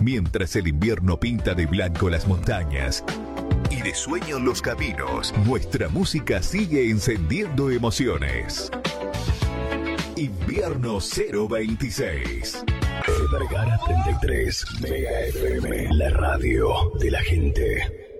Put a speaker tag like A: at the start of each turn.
A: Mientras el invierno pinta de blanco las montañas y de sueño los caminos, nuestra música sigue encendiendo emociones. Invierno 026. Vergara 33, Mega FM, la radio de la gente.